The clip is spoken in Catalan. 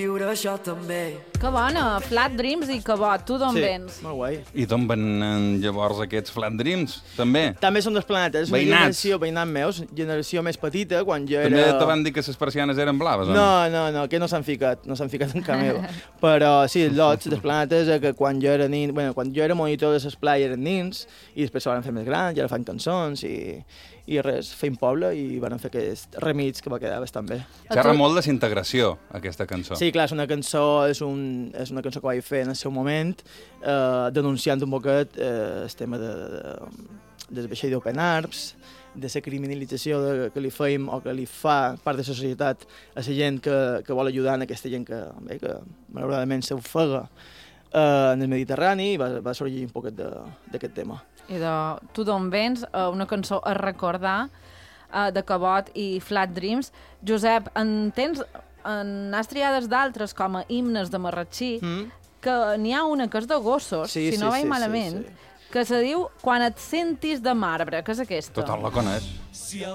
Això també. Que bona, Flat Dreams i Cabot, tu d'on vens? Molt guai. I d'on venen llavors aquests Flat Dreams, també? També som dels planetes. Veïnats. Veïnats meus, generació més petita, quan jo era... També te van dir que les persianes eren blaves, o No, que no s'han ficat en cap meu. Però sí, lots dels planetes que quan jo era nin... Bueno, quan jo era monitor de l'esplai eren nins, i després se van fer més grans, i ara fan cançons, i res, feim poble i van fer aquest remix que va quedar bastant bé. Xerra molt de integració, aquesta cançó. Sí, clar, és una cançó que vaig fer en el seu moment, denunciant un poquet el tema del vaixell d'Open Arms, de la criminalització que li feim o que li fa part de la societat a la gent que vol ajudar a aquesta gent que malauradament s'ofega en el Mediterrani, i va sorgir un poquet d'aquest tema. I de tu d'on vens, una cançó a recordar de Cabot i Flat Dreams. Josep, n'has triades d'altres com a himnes de Marratxí, que n'hi ha una que és de gossos, si no vaig malament, que se diu Quan et sentis de marbre, que és aquesta. Tothom la coneix.